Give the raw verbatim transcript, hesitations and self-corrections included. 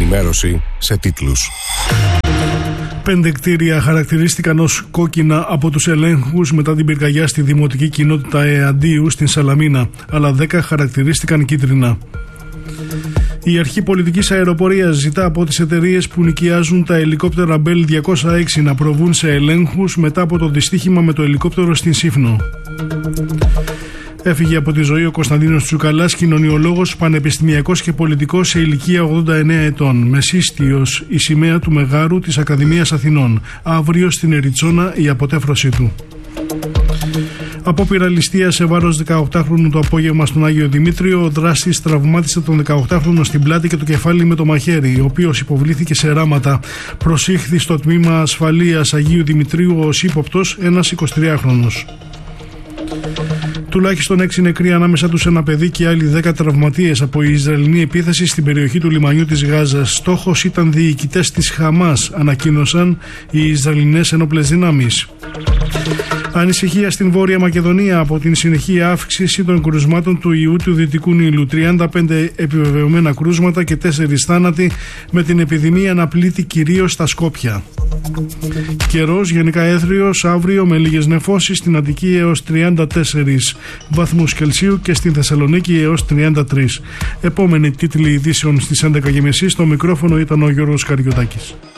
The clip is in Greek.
ενημέρωση σε τίτλους. Πέντε κτίρια χαρακτηρίστηκαν ως κόκκινα από τους ελέγχους μετά την πυρκαγιά στη δημοτική κοινότητα Εαντίου στην Σαλαμίνα, αλλά δέκα χαρακτηρίστηκαν κίτρινα. Η Αρχή Πολιτικής Αεροπορίας ζητά από τις εταιρείες που νοικιάζουν τα ελικόπτερα Bell διακόσια έξι να προβούν σε ελέγχους μετά από το δυστύχημα με το ελικόπτερο στην Σύφνο. Έφυγε από τη ζωή ο Κωνσταντίνος Τσουκαλάς, κοινωνιολόγος, πανεπιστημιακός και πολιτικός σε ηλικία ογδόντα εννέα ετών, με σύστιος η σημαία του Μεγάρου της Ακαδημίας Αθηνών. Αύριο στην Εριτσόνα η αποτέφρωσή του. Απόπειρα ληστεία σε βάρος δεκαοκτάχρονου το απόγευμα στον Άγιο Δημήτριο. Ο δράστης τραυμάτισε τον δεκαοκτάχρονο στην πλάτη και το κεφάλι με το μαχαίρι, ο οποίος υποβλήθηκε σε ράματα. Προσήχθη στο τμήμα ασφαλείας Αγίου Δημητρίου ως ύποπτος ένας εικοσιτριάχρονος. Τουλάχιστον έξι νεκροί, ανάμεσα τους ένα παιδί και άλλοι δέκα τραυματίες από η Ισραηλινή επίθεση στην περιοχή του λιμανιού της Γάζας. Στόχος ήταν διοικητές της Χαμάς, ανακοίνωσαν οι Ισραηλινές ενόπλες δυνάμεις. Ανησυχία στην Βόρεια Μακεδονία από την συνεχή αύξηση των κρουσμάτων του ιού του Δυτικού Νείλου. τριάντα πέντε επιβεβαιωμένα κρούσματα και τέσσερις θάνατοι, με την επιδημία να πλήττει κυρίως στα Σκόπια. Καιρός γενικά έθριος, αύριο με λίγες νεφώσεις, στην Αττική έως τριάντα τέσσερις βαθμούς Κελσίου και στην Θεσσαλονίκη έως τριάντα τρεις. Επόμενη τίτλοι ειδήσεων στις έντεκα και μισή. Στο μικρόφωνο ήταν ο Γιώργος Καριωτάκης.